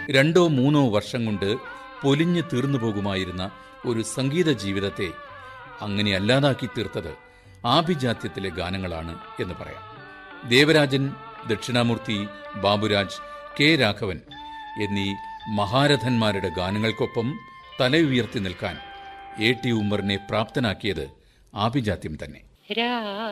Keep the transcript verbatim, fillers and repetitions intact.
രണ്ടോ മൂന്നോ വർഷം കൊണ്ട് പൊലിഞ്ഞു തീർന്നു പോകുമായിരുന്ന ഒരു സംഗീത ജീവിതത്തെ അങ്ങനെ അല്ലാതാക്കി തീർത്തത് ആഭിജാത്യത്തിലെ ഗാനങ്ങളാണ് എന്ന് പറയാം. ദേവരാജൻ, ദക്ഷിണാമൂർത്തി, ബാബുരാജ്, കെ രാഘവൻ എന്നീ മഹാരഥന്മാരുടെ ഗാനങ്ങൾക്കൊപ്പം തലയുയർത്തി നിൽക്കാൻ എ ടി ഉമ്മറിനെ പ്രാപ്തനാക്കിയത് ആഭിജാത്യം തന്നെ.